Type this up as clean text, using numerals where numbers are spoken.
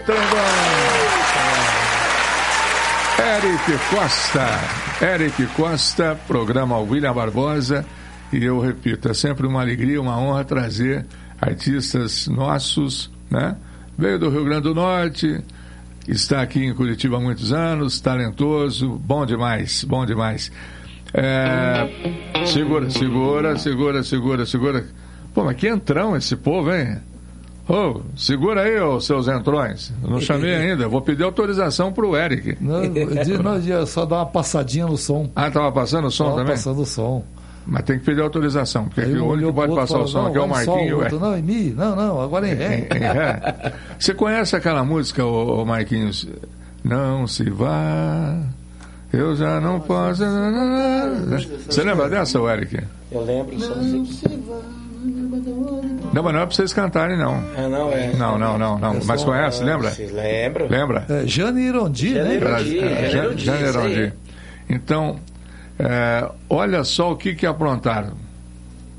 Eric Costa, programa William Barbosa, e eu repito, é sempre uma alegria, uma honra trazer artistas nossos, né? Veio do Rio Grande do Norte, está aqui em Curitiba há muitos anos, talentoso, bom demais. Segura. Pô, mas que entrão esse povo, hein? Ô, segura aí, ô, seus entrões. Eu não chamei ainda, vou pedir autorização pro Eric. Não, ia só dar uma passadinha no som. Ah, tava passando o som também? Passando o som. Mas tem que pedir autorização, porque aqui o único que pode passar o som aqui é o Marquinho. Não, em mi, não, agora em ré. Em ré. Você conhece aquela música, ô Marquinhos? Não se vá, eu já não posso. Você lembra dessa, Eric? Eu lembro. Não mas não é pra vocês cantarem, não. Ah, não é. Não. Mas conhece, lembra? Lembro. Lembra? É Jane Irondi, né? Jane Irondi. Então, olha só o que aprontaram.